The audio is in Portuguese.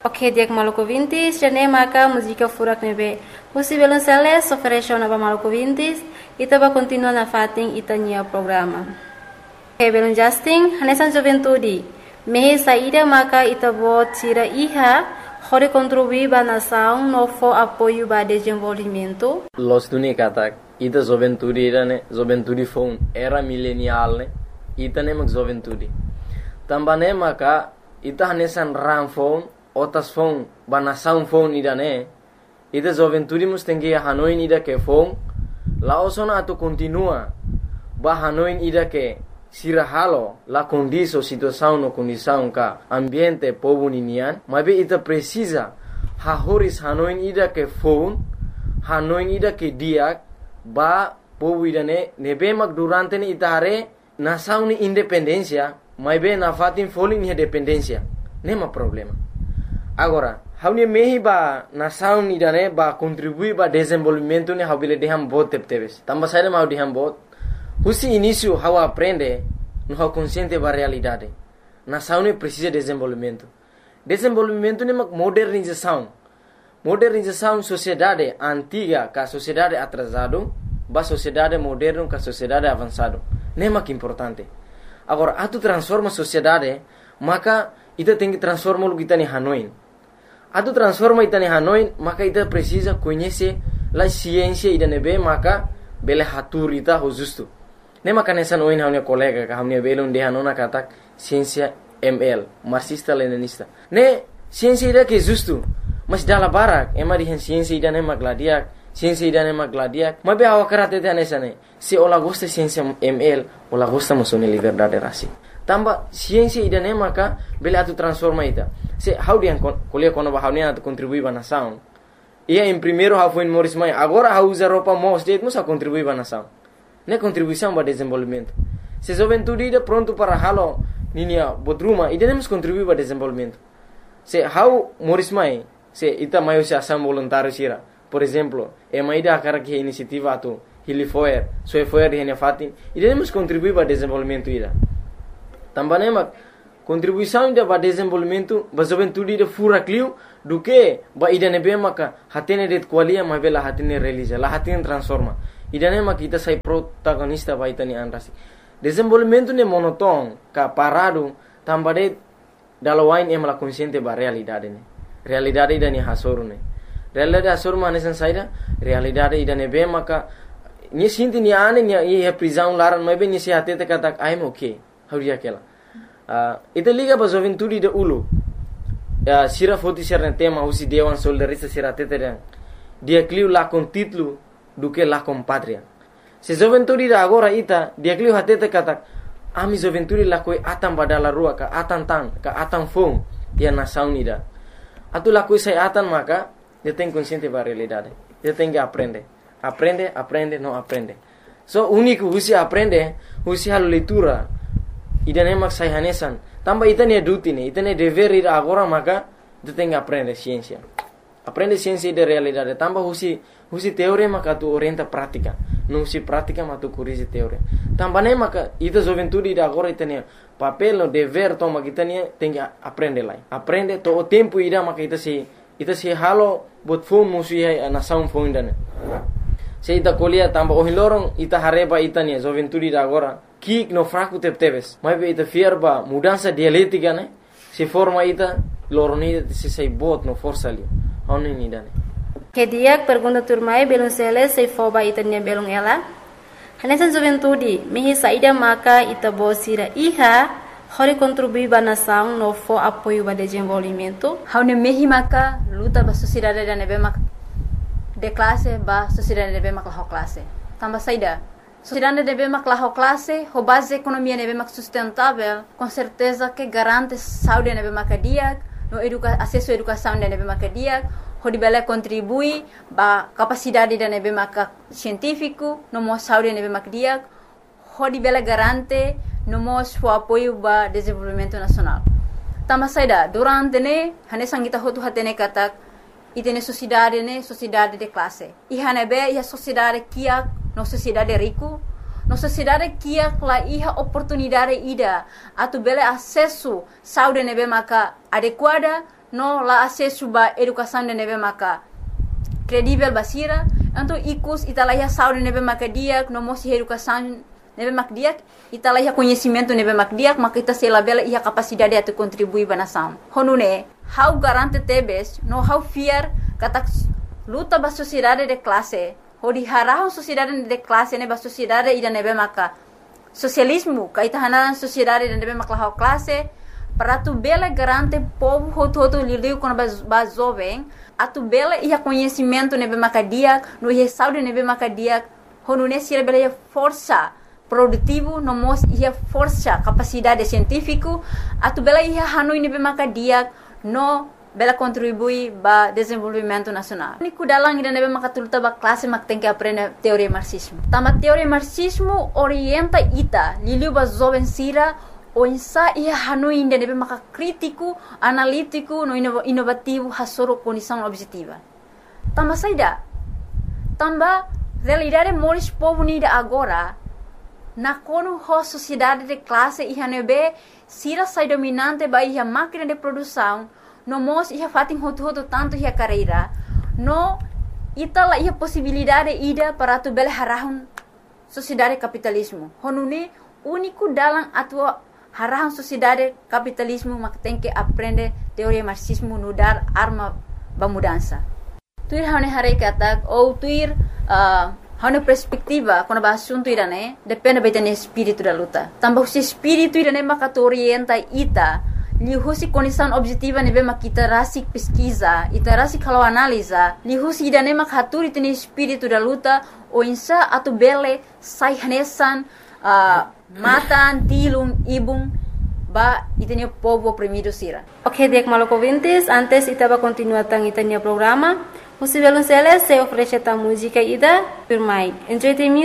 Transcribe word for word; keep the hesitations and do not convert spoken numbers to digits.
Ok, dia que Maluco Vintis, já nem marca música furak nebe. Usi belum seles oferece na Maluco Vintis, ita ba continua na fating itanya programa. Ok, belum Justin, hanesan juventude. Mehe saída marca ita bo tira iha, hore contribuir ba nação no fo apoio ba desenvolvimento. Los tuni katak, ita juventude ira ne, juventude phone era milenial ne, ita ne mak juventude. Tambane marca ita hanesan ram phone otas phone banasaun phone ida ne ida juventude mus tengi hanoin ida ke phone la osona atu continua ba hanoin ida ke sirahalo la condiso situação no condição ka ambiente povo ninian mabe ita precisa ha horis hanoin ida ke phone hanoin ida ke dia ba povo ida ne nebe mak durante ni itare nasaun ni independencia mabe na fatin falling ni dependencia nema problema. Agora, haunia mehi ba nasaun ida ne ba contribui ba desenvolvimento ne habile deham bot tepteves. Tamba saída mau deham bot. Husi início hau aprende no hau consciente ba realidade. Nasaun ne precisa desenvolvimento. Desenvolvimento ne mak modernização. Modernização sociedade antiga ka sociedade atrasado ba sociedade moderno ka sociedade avançado. Ne mak importante. Agora, atu transforma sociedade, maka ita tem que transformar o que está em Hanoi. Atu transforma ita em Hanoi, maka ita precisa conhecer a ciência ida nebe, maka bele hatur ita ho justo. Ne maka nessa noin haunia colega ka haunia bele unde hanona katak ciência M L, marxista leninista. Ne ciência ida que justo, mas dala barak, ema di ciência ida ne magladiak, ciência ida ne magladiak. Mabe awa karate te nessa ne. Se ola gosta ciência M L, ola gosta musone liberdade rasi. Tamba ciência ida ne maka bele atu transforma ita. Se how dia kuliah kono ba haunia atu contribui ba nação. Ia em primeiro how foi Morris Mai, agora how usa roupa mo state musa contribui ba nação. Ne contribuição ba desenvolvimento. Se juventude ida pronto para halo ninia bodruma ida ne mus contribui ba desenvolvimento. Se how Morris Mai, se ita maio se ação voluntário sira. Por exemplo, e maida akara que iniciativa atu Hilifoer, Soefoer di hene fatin, ida ne mus contribui ba desenvolvimento ida. Também mak contribuição ida ba desenvolvimento ba juventude ida fura clio do que ba ida nebe maka hatene det qualia ma bela hatene realiza la hatene transforma ida ne mak kita sai protagonista ba itani anrasi desenvolvimento ne monoton ka parado tambade dalawain em la consciente ba realidade ne realidade ida ni hasoru ne realidade hasoru manesan saida realidade ida nebe maka ni sinti ni ane ni e prisão laran ma be ni se hatete katak I'm okay hauria kela uh, ita liga ba juventude de ulu uh, sira foti sira tema usi dewan soldarista sira teterang dia cliu la con titlu do que la com patria se juventude da agora ita dia cliu hatete katak ami juventude la koi atam badala rua ka atan tang ka atan fong dia nação unida atu la koi sai atan maka dia tem consciente ba realidade dia tem que aprender aprende aprende não aprende so único usi aprende usi halo leitura ida ne mak sai hanesan tamba ita ne duty ne ita ne dever ida agora maka tu tem que aprender ciência aprende ciência de realidade tamba husi husi teoria maka tu orienta prática não se prática mas tu corrige teoria tamba ne maka ita juventude ida agora ita ne papel no dever toma kita ne tem que aprender lá aprende to o tempo ida maka ita se ita se halo bot phone musi ai nação phone dane se ita colia tamba o hilorong ita hareba ita ne juventude ida agora kik no fraco tepteves mas be ita fierba mudança dialética né se forma ita loroni se sei bot no força ali oni ni dane Que dia pergunta turmai belum sele sei foba ita ne belum ela hanesan juventude mehi saída maka ita bosira iha hori contribui ba nação no fo apoio ba desenvolvimento haune mehi maka luta ba sociedade da nebe mak de classe ba sociedade nebe mak la classe tamba saída sociedade deve mak la classe ho base economia deve mak sustentável com certeza que garante saúde deve mak dia no educa acesso à educação deve mak dia ho dibela contribui ba capacidade deve mak científico no mo saúde deve mak dia ho dibela garante no mo o apoio ba desenvolvimento nacional tama saida durante ne hane sangita ho tu hatene katak itene sociedade ne sociedade de classe e hanebe ia sociedade kia no sociedade rico, no sociedade que la iha oportunidade ida atu bele acesso saúde nebe maka adequada no la acesso ba educação de nebe maka credível basira, então icus italaiha saúde nebe maka dia, no mosi educação nebe maka dia, italaiha conhecimento nebe maka dia, maka ita sela bela ia capacidade de contribuir ba nação. Honune, how garante tebes, no how fear kata luta ba sociedade de classe, hodi harahon sociedade de classe ne ba sociedade ida nebe maka socialismo, kaita hanaran sociedade de nebe maka how classe, para tu bela garante povo hoto hoto lidiu com ba jovem, a tu bela ia conhecimento nebe maka dia, no ia saúde nebe maka dia, honune sira bela ia força produtivo, no mos ia força capacidade científico, a tu bela ia hanui nebe maka dia, no bela contribui ba desenvolvimento nacional. Niku dalang ida nebe maka tulta ba classe mak tem que aprender teoria marxismo. Tama teoria marxismo orienta ita liliu ba jovem sira o insa ia hanui ida nebe maka crítico, analítico, no inovativo hasoro condição objetiva. Tama saida. Tamba realidade moris povo nida agora na kono ho sociedade de classe ia nebe sira sai dominante ba ia máquina de produção no mos ia fatin hotu hotu tanto ia carreira no ita la ia possibilidade ida para tu bel harahun sociedade capitalismo honune único dalam atua harahun sociedade capitalismo mak tem que aprender teoria marxismo no dar arma ba mudança tuir hane hare kata ou tuir uh, hane perspectiva quando ba assunto irane depende betene espírito da luta tambah se espírito irane maka orienta ita lihusi condição objetiva nebe makita rasik pesquisa ita rasik kalau analisa lihusi idane mak haturi tene espírito da luta o insa atu bele sai hanesan uh, matan tilung ibung ba itene povo oprimido sira. Ok, dek maloko vintes, antes itaba continua tang itania programa. Musivelun sele se oferece ta música ida, per mai. Enjoy the music.